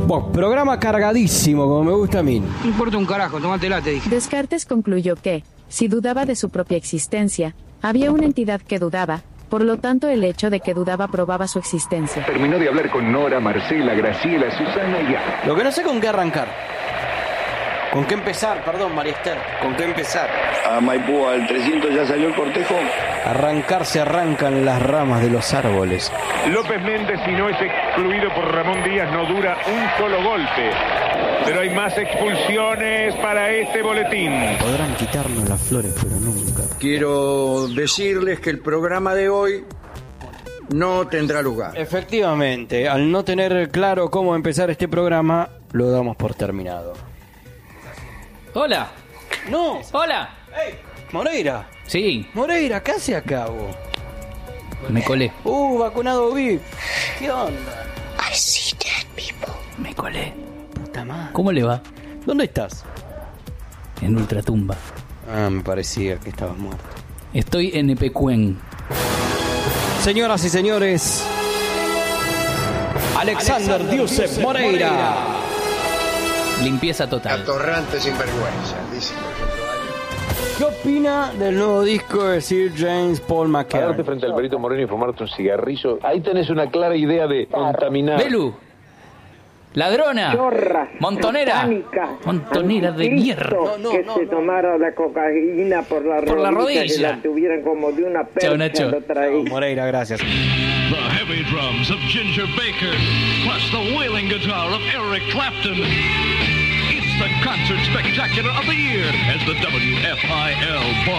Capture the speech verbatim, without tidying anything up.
Bueno, programa cargadísimo, como me gusta a mí. No importa un carajo, tómatela, te dije. Descartes concluyó que, si dudaba de su propia existencia, había una entidad que dudaba, por lo tanto el hecho de que dudaba probaba su existencia. Terminó de hablar con Nora, Marcela, Graciela, Susana y ya. Lo que no sé con qué arrancar. ¿Con qué empezar? Perdón, María Esther. ¿Con qué empezar? A Maipú al trescientos ya salió el cortejo. Arrancar se arrancan las ramas de los árboles. López Méndez, si no es excluido por Ramón Díaz, no dura un solo golpe. Pero hay más expulsiones para este boletín. Podrán quitarnos las flores, pero nunca. Quiero decirles que el programa de hoy no tendrá lugar. Efectivamente, al no tener claro cómo empezar este programa, lo damos por terminado. Hola. No. Hola. Hey, Moreira. Sí. Moreira, ¿qué hace acá vos? Me colé. Uh, vacunado V I P. ¿Qué onda? I see dead people. Me colé. Puta madre. ¿Cómo le va? ¿Dónde estás? En Ultratumba. Ah, me parecía que estabas muerto. Estoy en Epecuén. Señoras y señores, Alexander, Alexander Diosef Moreira. Moreira. Limpieza total. Atorrante sinvergüenza, dice. ¿Qué opina del nuevo disco de Sir James Paul McCartney? Pararte frente al Perito Moreno y fumarte un cigarrillo. Ahí tenés una clara idea de contaminar. Belu. Ladrona. Chorra. Montonera. Satánica, Montonera de mierda. No, no, que no, se no. tomara la cocaína por la por rodilla. La rodilla. Que la tuvieran como de una percha. Chao, Nacho. No, Moreira, gracias. The heavy drums of Ginger Baker, plus the wailing guitar of Eric Clapton. It's the concert spectacular of the year as the W F I L